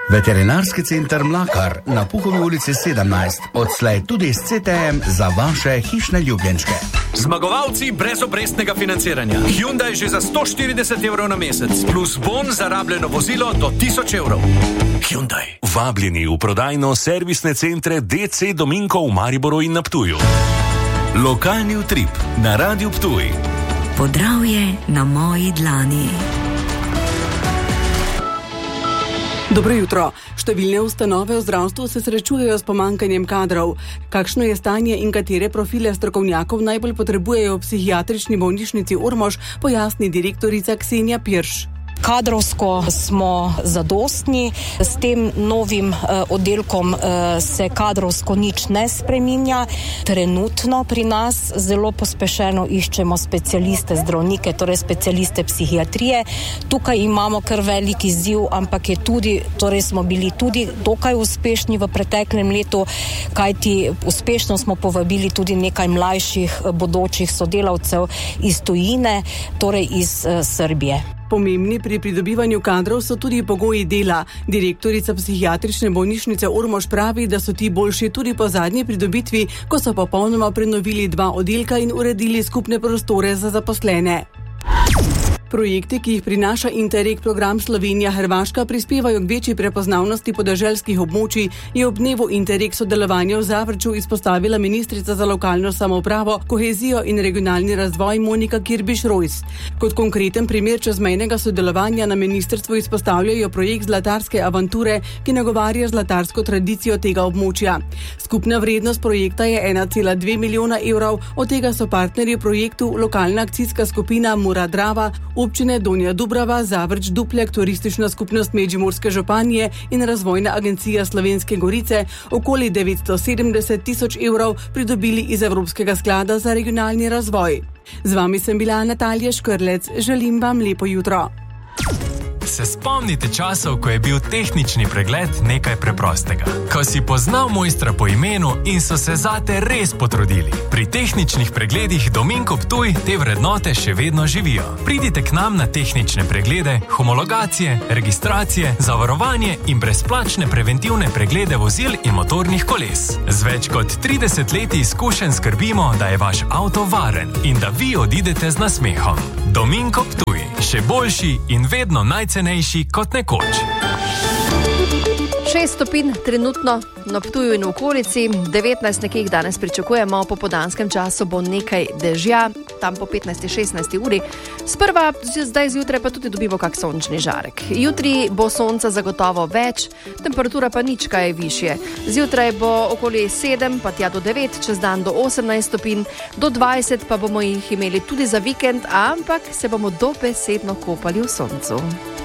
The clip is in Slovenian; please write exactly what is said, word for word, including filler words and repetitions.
Veterinarski center Mlakar na Puhovi ulici sedemnajst, odslej tudi s C T M za vaše hišne ljubljenčke. Zmagovalci brezobrestnega financiranja. Hyundai že za sto štirideset evrov na mesec, plus bon za rabljeno vozilo do tisoč evrov. Hyundai. Vabljeni v prodajno servisne centre D C Dominko v Mariboru in na Ptuju. Lokalni utrip na Radiu Ptuj. Podravje na moji dlani. Dobro jutro. Številne ustanove v zdravstvu se srečujejo s pomankanjem kadrov. Kakšno je stanje in katere profile strokovnjakov najbolj potrebujejo v psihiatrični bolnišnici Ormož, pojasni direktorica Ksenija Pirš. Kadrovsko smo zadostni, s tem novim uh, oddelkom uh, se kadrovsko nič ne spreminja. Trenutno pri nas zelo pospešeno iščemo specialiste zdravnike, torej specialiste psihiatrije. Tukaj imamo kar velik izziv, ampak je tudi, torej smo bili tudi dokaj uspešni v preteklem letu, kajti uspešno smo povabili tudi nekaj mlajših bodočih sodelavcev iz tujine, torej iz uh, Srbije. Pomembni pri pridobivanju kadrov so tudi pogoji dela. Direktorica psihiatrične bolnišnice Ormož pravi, da so ti boljši tudi po zadnji pridobitvi, ko so popolnoma prenovili dva oddelka in uredili skupne prostore za zaposlene. Projekti, ki jih prinaša Interreg program Slovenija-Hrvaška, prispevajo k večji prepoznavnosti podeželskih območij, je ob dnevu Interreg sodelovanja v Zavrču izpostavila ministrica za lokalno samoupravo, kohezijo in regionalni razvoj Monika Kirbiš-Rojs. Kot konkreten primer čezmejnega sodelovanja na ministrstvu izpostavljajo projekt Zlatarske avanture, ki nagovarja zlatarsko tradicijo tega območja. Skupna vrednost projekta je ena cela dve milijona evrov, od tega so partnerji v projektu lokalna akcijska skupina Mura Drava, občine Donja Dubrava, Zavrč, Duplek, turistična skupnost Medžimurske županije in razvojna agencija Slovenske Gorice okoli devetsto sedemdeset tisoč evrov pridobili iz Evropskega sklada za regionalni razvoj. Z vami sem bila Natalija Škrlec. Želim vam lepo jutro. Se spomnite časov, ko je bil tehnični pregled nekaj preprostega? Ko si poznal mojstra po imenu in so se zate res potrudili. Pri tehničnih pregledih Dominko Ptuj te vrednote še vedno živijo. Pridite k nam na tehnične preglede, homologacije, registracije, zavarovanje in brezplačne preventivne preglede vozil in motornih koles. Z več kot trideset leti izkušenj skrbimo, da je vaš avto varen in da vi odidete z nasmehom. Dominko Ptuj. Še boljši in vedno najcenejši kot nekoč. šest stopinj trenutno na Ptuju in v okolici, devetnajst nekje jih danes pričakujemo, po popoldanskem času bo nekaj dežja, tam po petnajsti šestnajsti uri. Sprva, zdaj zjutraj pa tudi dobimo kak sončni žarek. Jutri bo sonca zagotovo več, temperatura pa nič kaj višje. Zjutraj bo okoli sedem, pa tja do devet, čez dan do osemnajst stopinj, do dvajset pa bomo jih imeli tudi za vikend, ampak se bomo dobesedno kopali v soncu.